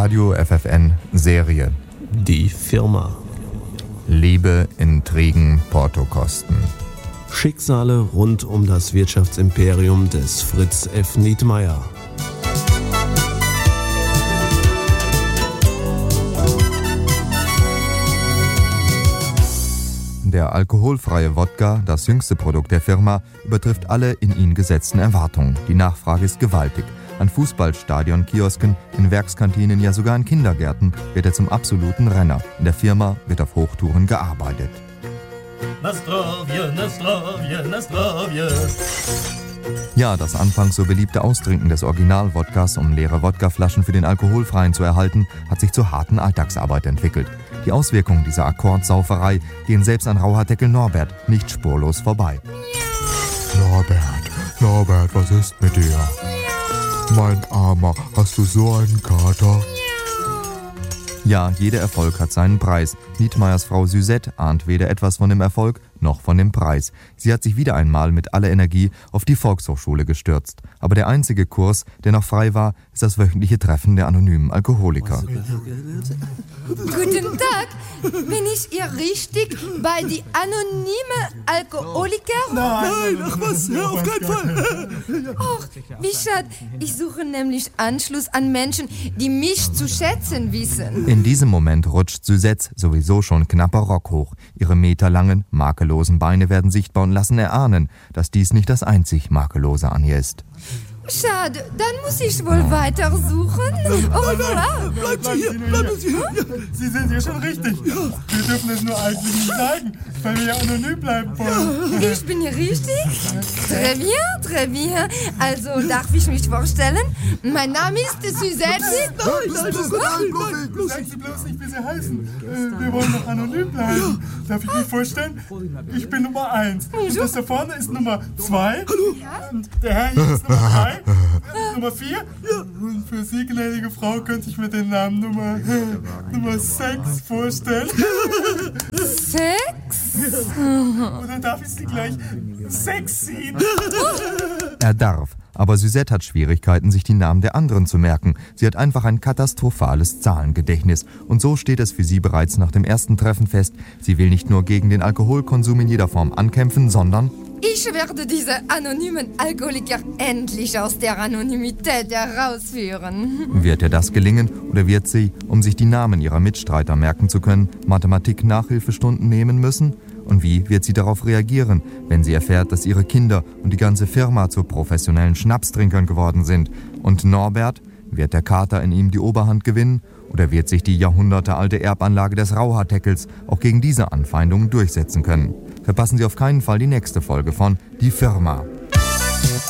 Radio FFN Serie. Die Firma. Liebe, Intrigen, Portokosten. Schicksale rund um das Wirtschaftsimperium des Fritz F. Nietmeyer. Der alkoholfreie Wodka, das jüngste Produkt der Firma, übertrifft alle in ihn gesetzten Erwartungen. Die Nachfrage ist gewaltig. An Fußballstadion, Kiosken, in Werkskantinen, ja sogar in Kindergärten wird er zum absoluten Renner. In der Firma wird auf Hochtouren gearbeitet. Nastrovje, Nastrovje, Nastrovje. Ja, das anfangs so beliebte Austrinken des Original-Wodkas, um leere Wodkaflaschen für den Alkoholfreien zu erhalten, hat sich zur harten Alltagsarbeit entwickelt. Die Auswirkungen dieser Akkordsauferei gehen selbst an Rauhardeckel Norbert nicht spurlos vorbei. Norbert, was ist mit dir? Mein Armer, hast du so einen Kater? Ja, jeder Erfolg hat seinen Preis. Nietmeyers Frau Suzette ahnt weder etwas von dem Erfolg noch von dem Preis. Sie hat sich wieder einmal mit aller Energie auf die Volkshochschule gestürzt. Aber der einzige Kurs, der noch frei war, ist das wöchentliche Treffen der anonymen Alkoholiker. Guten Tag, bin ich hier richtig bei die anonyme Alkoholiker? Nein, ach was, auf keinen Fall. Ach, wie schade. Ich suche nämlich Anschluss an Menschen, die mich zu schätzen wissen. In diesem Moment rutscht Suzette sowieso schon knapper Rock hoch. Ihre meterlangen, makellosen Beine werden sichtbar und lassen erahnen, dass dies nicht das einzig Makellose an ihr ist. Schade, dann muss ich wohl weiter suchen. Au revoir. Bleiben Sie hier. Sie sind hier schon richtig. Wir dürfen es nur eigentlich nicht zeigen, weil wir ja anonym bleiben wollen. Ich bin hier richtig? Très bien. Also darf ich mich vorstellen? Mein Name ist Suzette. Sagen Sie bloß nicht, wie Sie heißen. Wir wollen noch anonym bleiben. Darf ich mich vorstellen? Ich bin Nummer 1. Und das da vorne ist Nummer 2. Und der Herr hier ist Nummer 3. Nummer 4. Und für Sie, gnädige Frau, könnte ich mir den Namen Nummer 6 vorstellen. 6? Oder darf ich Sie gleich sexy? Er darf. Aber Suzette hat Schwierigkeiten, sich die Namen der anderen zu merken. Sie hat einfach ein katastrophales Zahlengedächtnis. Und so steht es für sie bereits nach dem ersten Treffen fest. Sie will nicht nur gegen den Alkoholkonsum in jeder Form ankämpfen, sondern Ich werde diese anonymen Alkoholiker endlich aus der Anonymität herausführen. wird ihr das gelingen oder wird sie, um sich die Namen ihrer Mitstreiter merken zu können, Mathematik-Nachhilfestunden nehmen müssen? Und wie wird sie darauf reagieren, wenn sie erfährt, dass ihre Kinder und die ganze Firma zu professionellen Schnapstrinkern geworden sind? Und Norbert, wird der Kater in ihm die Oberhand gewinnen? Oder wird sich die jahrhundertealte Erbanlage des Rauhardeckels auch gegen diese Anfeindungen durchsetzen können? Verpassen Sie auf keinen Fall die nächste Folge von Die Firma.